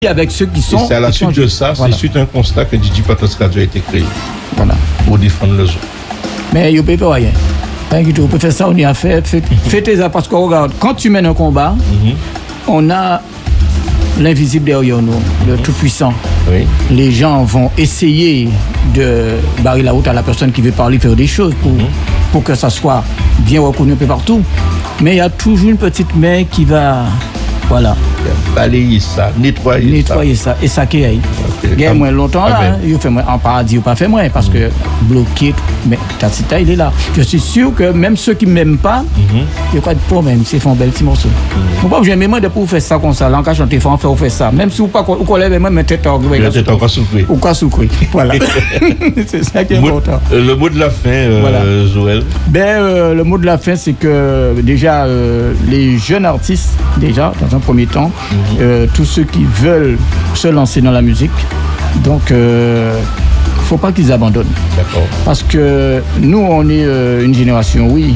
avec ceux qui sont. Et c'est à la suite de ça, voilà. c'est suite à un constat que Didi Patos Radio a été créé. Voilà. Pour défendre les autres. Mais il ne peut pas rien. On peut faire ça, on y a fait. Faites ça parce que regarde, quand tu mènes un combat, on a l'invisible derrière nous, le tout-puissant. Oui. Les gens vont essayer de barrer la route à la personne qui veut parler, faire des choses pour que ça soit bien reconnu un peu partout. Mais il y a toujours une petite main qui va, voilà, Balayer ça, nettoyer ça. Et ça qui est. Il y a moins longtemps là, il fait moins en paradis ou pas fait moins parce que bloqué, mais Tatsita il est là. Je suis sûr que même ceux qui ne m'aiment pas, il y a pas de problème, c'est font un bel petit morceau. Faut pas que j'aime moi de pour faire ça comme ça, là, quand chanter fort, on fait ça. Même si vous pas ou collègue même mais tête encore souffrir. Ou quoi souffrir. Voilà. C'est ça qui est important. Le mot de la fin, voilà. Joël. Le mot de la fin, c'est que déjà les jeunes artistes, déjà dans un premier temps, tous ceux qui veulent se lancer dans la musique, donc faut pas qu'ils abandonnent. D'accord. Parce que nous, on est une génération, oui.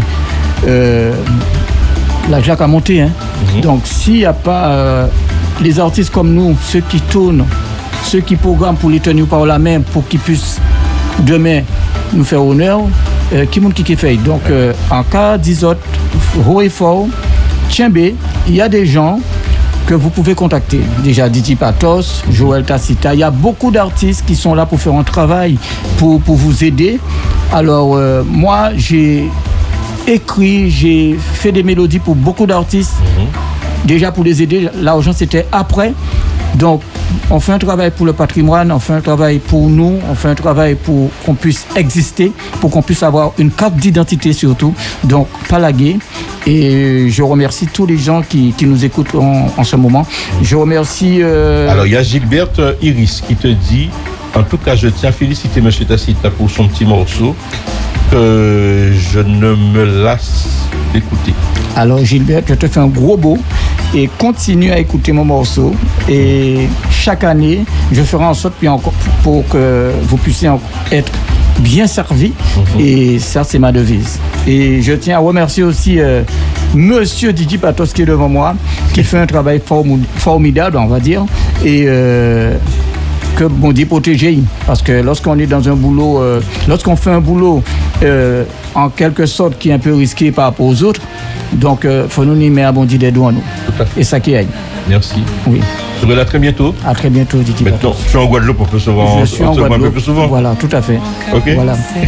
La Jacques a monté, hein. Donc s'il n'y a pas les artistes comme nous, ceux qui tournent, ceux qui programment pour les tenir par la main, pour qu'ils puissent demain nous faire honneur, qui monte qui fait. Donc en cas d'isot, haut et fort, Tchembe, il y a des gens que vous pouvez contacter. Déjà Didi Patos, Joël Tatsita, il y a beaucoup d'artistes qui sont là pour faire un travail, pour vous aider. Alors moi j'ai écrit, j'ai fait des mélodies pour beaucoup d'artistes, déjà pour les aider. L'argent c'était après. Donc on fait un travail pour le patrimoine, on fait un travail pour nous, on fait un travail pour qu'on puisse exister, pour qu'on puisse avoir une carte d'identité surtout. Donc pas laguer. Et je remercie tous les gens qui nous écoutent en ce moment. Je remercie... Alors il y a Gilberte Iris qui te dit, en tout cas je tiens à féliciter M. Tatsita pour son petit morceau, que je ne me lasse d'écouter. Alors Gilberte, je te fais un gros beau et continue à écouter mon morceau. Et chaque année, je ferai en sorte pour que vous puissiez être bien servi. Et ça, c'est ma devise. Et je tiens à remercier aussi Monsieur Didi Patos qui est devant moi, qui fait un travail formidable, on va dire. Et que bon Dieu protège, parce que lorsqu'on est dans un boulot, lorsqu'on fait un boulot en quelque sorte qui est un peu risqué par rapport aux autres, donc faut nous mettre à bon Dieu des doigts nous. Et ça qui aille. Merci. Oui. Je vous dis à très bientôt. À très bientôt, Didi Patos. Maintenant, je suis en Guadeloupe, on peut se voir un peu plus souvent. Voilà, tout à fait. Ok. Voilà.